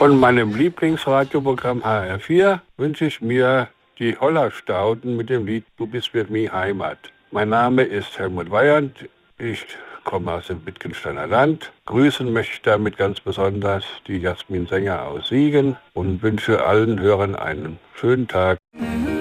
Von meinem Lieblingsradioprogramm HR4 wünsche ich mir die Hollerstauden mit dem Lied Du bist für mich Heimat. Mein Name ist Helmut Weyand. Ich komme aus dem Wittgensteiner Land. Grüßen möchte ich damit ganz besonders die Jasmin Sänger aus Siegen und wünsche allen Hörern einen schönen Tag.